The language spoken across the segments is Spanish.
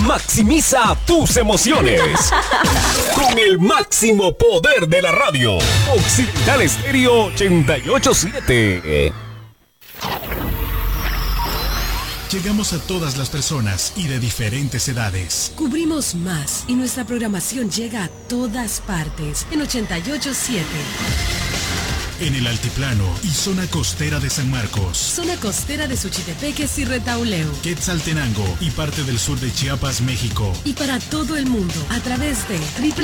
Maximiza tus emociones con el máximo poder de la radio. Occidental Estéreo 88.7. Llegamos a todas las personas y de diferentes edades. Cubrimos más y nuestra programación llega a todas partes en 88.7. En el altiplano y zona costera de San Marcos, zona costera de Suchitepeques y Retauleu, Quetzaltenango y parte del sur de Chiapas, México. Y para todo el mundo a través de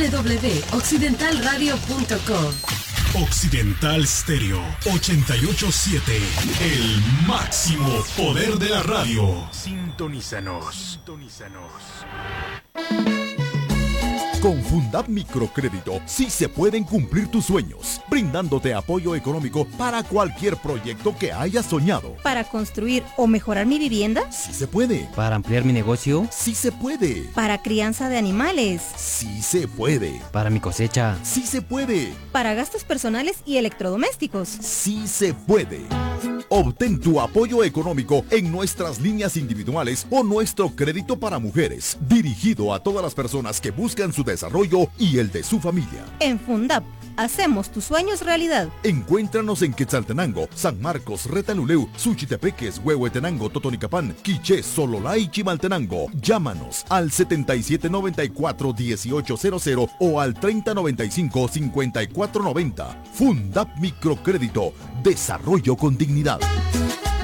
www.occidentalradio.com. Occidental Stereo 88.7, el máximo poder de la radio. Sintonízanos. Con Fundap Microcrédito sí se pueden cumplir tus sueños, brindándote apoyo económico para cualquier proyecto que hayas soñado. ¿Para construir o mejorar mi vivienda? Sí se puede. ¿Para ampliar mi negocio? Sí se puede. ¿Para crianza de animales? Sí se puede. ¿Para mi cosecha? Sí se puede. ¿Para gastos personales y electrodomésticos? Sí se puede. Obtén tu apoyo económico en nuestras líneas individuales o nuestro crédito para mujeres, dirigido a todas las personas que buscan su desarrollo y el de su familia. En Fundap, hacemos tus sueños realidad. Encuéntranos en Quetzaltenango, San Marcos, Retaluleu, Suchitepeques, Huehuetenango, Totonicapán, Quiché, Sololá y Chimaltenango. Llámanos al 7794-1800 o al 3095-5490. Fundap Microcrédito, desarrollo con dignidad.